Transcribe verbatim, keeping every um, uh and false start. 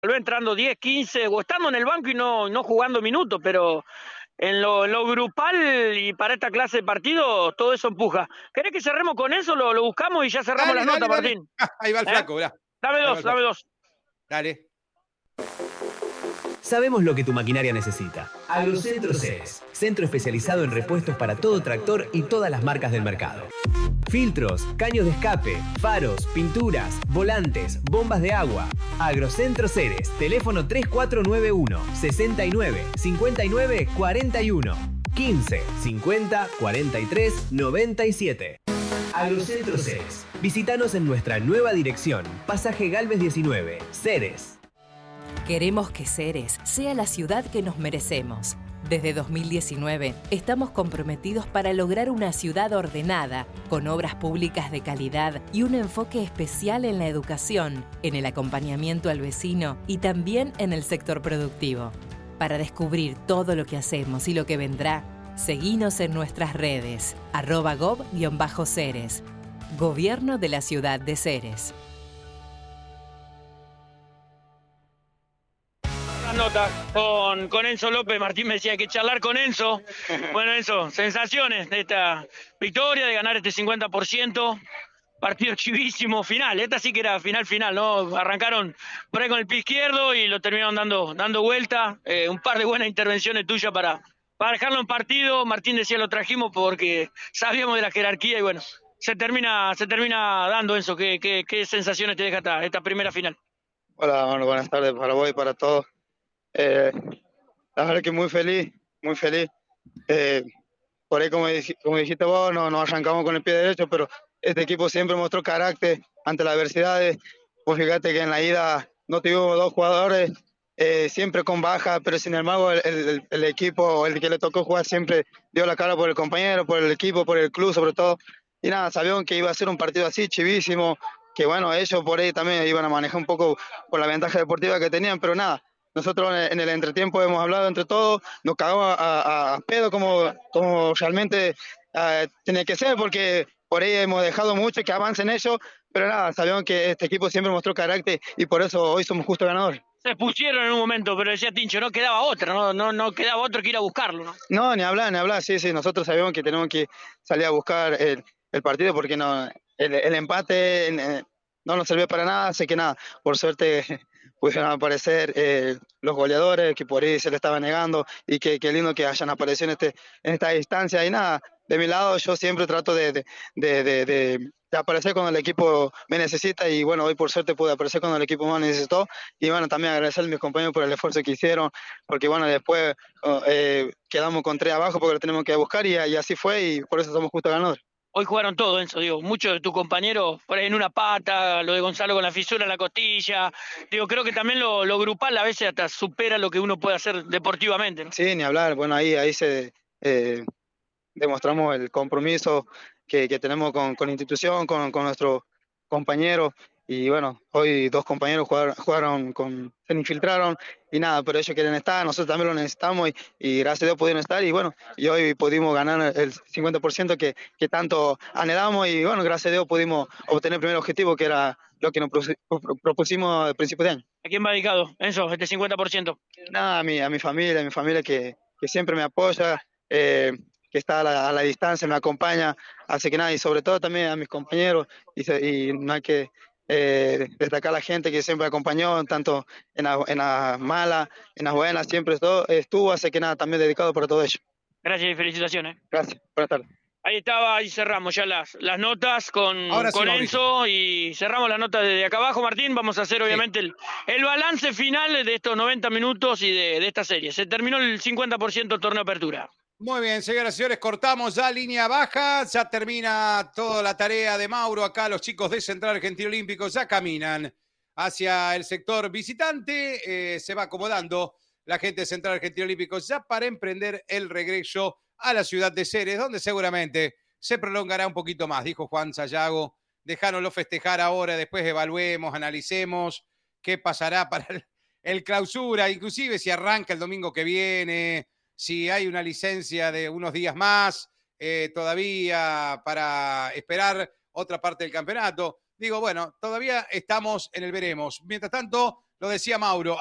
Volvió entrando diez, quince, o estando en el banco y no, no jugando minutos, pero en lo, lo grupal y para esta clase de partido, todo eso empuja. ¿Querés que cerremos con eso? Lo, lo buscamos y ya cerramos Dale, las notas, dale, dale. Martín. Ah, ahí va el ¿Eh? flaco, mirá. Dame Ahí va dos, el flaco. dame dos. Dale. Sabemos lo que tu maquinaria necesita. Agrocentro Ceres, centro especializado en repuestos para todo tractor y todas las marcas del mercado. Filtros, caños de escape, faros, pinturas, volantes, bombas de agua. Agrocentro Ceres, teléfono tres cuatro nueve uno, sesenta y nueve, cincuenta y nueve, cuarenta y uno, quince, cincuenta, cuarenta y tres, noventa y siete. Agrocentro Ceres. Visítanos en nuestra nueva dirección, Pasaje Galvez diecinueve, Ceres. Queremos que Ceres sea la ciudad que nos merecemos. Desde dos mil diecinueve estamos comprometidos para lograr una ciudad ordenada, con obras públicas de calidad y un enfoque especial en la educación, en el acompañamiento al vecino y también en el sector productivo. Para descubrir todo lo que hacemos y lo que vendrá, seguinos en nuestras redes, arroba gob-ceres. Gobierno de la Ciudad de Ceres. Nota con, con Enzo López. Martín me decía que charlar con Enzo. Bueno, Enzo, sensaciones de esta victoria, de ganar este cincuenta por ciento. Partido chivísimo, final. Esta sí que era final, final, ¿no? Arrancaron por ahí con el pie izquierdo y lo terminaron dando, dando vuelta. Eh, un par de buenas intervenciones tuyas para, para dejarlo en partido. Martín decía lo trajimos porque sabíamos de la jerarquía y bueno, se termina, se termina dando, Enzo. ¿Qué, qué, qué sensaciones te deja esta, esta primera final? Hola, bueno, buenas tardes para vos y para todos. Eh, la verdad que muy feliz, muy feliz. Eh, por ahí, como, como dijiste vos, no, nos arrancamos con el pie derecho, pero este equipo siempre mostró carácter ante las adversidades. Pues fíjate que en la ida no tuvimos dos jugadores, eh, siempre con baja, pero sin embargo el, el, el equipo, el que le tocó jugar, siempre dio la cara por el compañero, por el equipo, por el club sobre todo. Y nada, sabían que iba a ser un partido así, chivísimo, que bueno, ellos por ahí también iban a manejar un poco por la ventaja deportiva que tenían, pero nada. Nosotros en el entretiempo hemos hablado entre todos, nos cagamos a, a, a pedo como, como realmente uh, tiene que ser, porque por ahí hemos dejado mucho que avancen ellos, pero nada, sabíamos que este equipo siempre mostró carácter y por eso hoy somos justos ganadores. Se pusieron en un momento, pero decía Tincho, no quedaba otra, no, no, no quedaba otro que ir a buscarlo, ¿no? No, ni hablar, ni hablar, sí, sí, nosotros sabíamos que tenemos que salir a buscar el, el partido porque no, el, el empate eh, no nos sirvió para nada, así que nada, por suerte pudieron aparecer eh, los goleadores que por ahí se le estaba negando y que, que lindo que hayan aparecido en, este, en esta distancia y nada, de mi lado yo siempre trato de, de, de, de, de, de aparecer cuando el equipo me necesita y bueno, hoy por suerte pude aparecer cuando el equipo me necesitó y bueno, también agradecer a mis compañeros por el esfuerzo que hicieron, porque bueno, después eh, quedamos con tres abajo porque lo tenemos que buscar y, y así fue y por eso somos justos ganadores. Hoy jugaron todo, Enzo, digo, muchos de tus compañeros por ahí en una pata, lo de Gonzalo con la fisura en la costilla, digo, creo que también lo, lo grupal a veces hasta supera lo que uno puede hacer deportivamente, ¿no? Sí, ni hablar, bueno, ahí, ahí se eh, demostramos el compromiso que, que tenemos con, con la institución, con, con nuestros compañeros y bueno, hoy dos compañeros jugaron, jugaron con, se infiltraron y nada, pero ellos quieren estar, nosotros también lo necesitamos y, y gracias a Dios pudieron estar y bueno, y hoy pudimos ganar el cincuenta por ciento que, que tanto anhelamos y bueno, gracias a Dios pudimos obtener el primer objetivo que era lo que nos propusimos al principio de año. ¿A quién va dedicado, Enzo, este cincuenta por ciento? Nada, a mi, a mi familia, a mi familia que, que siempre me apoya, eh, que está a la, a la distancia, me acompaña, así que nada, y sobre todo también a mis compañeros y, se, y no hay que Eh, destacar a la gente que siempre acompañó, tanto en las en la malas, en las buenas, siempre estuvo, estuvo, así que nada, también dedicado para todo ello. Gracias y felicitaciones. Gracias, buenas tardes. Ahí estaba, ahí cerramos ya las, las notas con, Ahora con sí, Enzo y cerramos las notas desde acá abajo, Martín. Vamos a hacer obviamente sí. el, el balance final de estos noventa minutos y de, de esta serie. Se terminó el cincuenta por ciento del torneo Apertura. Muy bien, señoras y señores, cortamos ya línea baja, ya termina toda la tarea de Mauro, acá los chicos de Central Argentino Olímpico ya caminan hacia el sector visitante, eh, se va acomodando la gente de Central Argentino Olímpico ya para emprender el regreso a la ciudad de Ceres, donde seguramente se prolongará un poquito más, dijo Juan Sayago, dejánoslo festejar ahora, después evaluemos, analicemos qué pasará para el, el clausura, inclusive si arranca el domingo que viene, si hay una licencia de unos días más eh, todavía para esperar otra parte del campeonato. Digo, bueno, todavía estamos en el veremos. Mientras tanto, lo decía Mauro.